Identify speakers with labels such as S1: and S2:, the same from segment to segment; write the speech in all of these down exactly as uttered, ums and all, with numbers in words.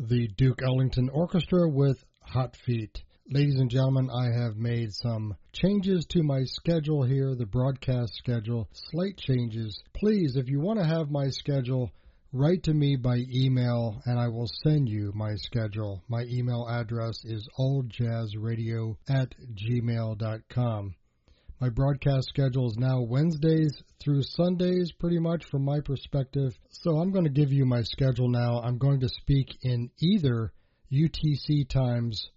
S1: the Duke Ellington Orchestra with Hot Feet. Ladies and gentlemen, I have made some changes to my schedule here, the broadcast schedule, slight changes. Please, if you want to have my schedule, write to me by email and I will send you my schedule. My email address is oldjazzradio at gmail dot com. My broadcast schedule is now Wednesdays through Sundays, pretty much from my perspective. So I'm going to give you my schedule now. I'm going to speak in either U T C times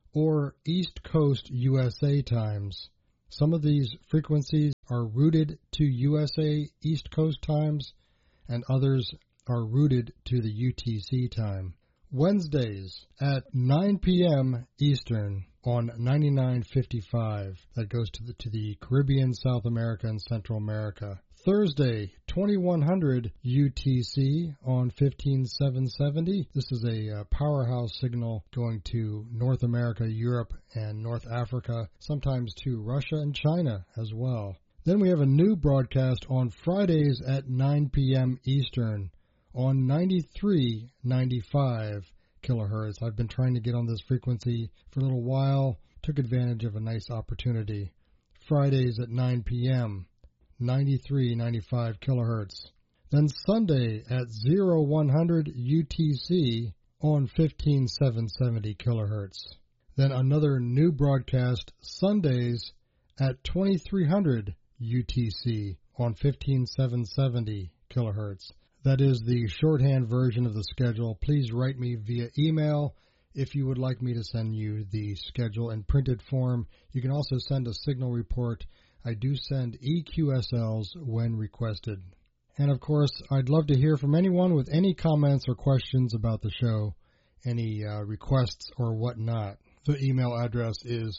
S1: or East Coast U S A times. Some of these frequencies are rooted to U S A East Coast times, and others are rooted to the U T C time. Wednesdays at nine p.m. Eastern on ninety-nine fifty-five. That goes to the, to the Caribbean, South America, and Central America. Thursday, twenty-one hundred U T C on fifteen seven seventy. This is a uh, powerhouse signal going to North America, Europe, and North Africa, sometimes to Russia and China as well. Then we have a new broadcast on Fridays at nine p.m. Eastern on ninety-three ninety-five kilohertz. I've been trying to get on this frequency for a little while, took advantage of a nice opportunity. Fridays at nine p.m., ninety-three ninety-five kilohertz. Then Sunday at oh one hundred U T C on fifteen seven seventy kilohertz. Then another new broadcast Sundays at twenty-three hundred U T C on fifteen seven seventy kilohertz. That is the shorthand version of the schedule. Please write me via email if you would like me to send you the schedule in printed form. You can also send a signal report. I do send E Q S Ls when requested. And of course, I'd love to hear from anyone with any comments or questions about the show, any uh, requests or whatnot. The email address is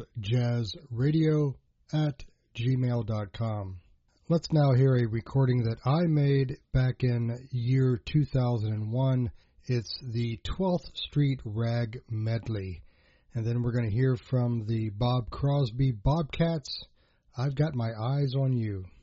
S1: oldjazzradio at gmail dot com. Let's now hear a recording that I made back in year two thousand one. It's the twelfth Street Rag Medley. And then we're going to hear from the Bob Crosby Bobcats, I've Got My Eyes on You.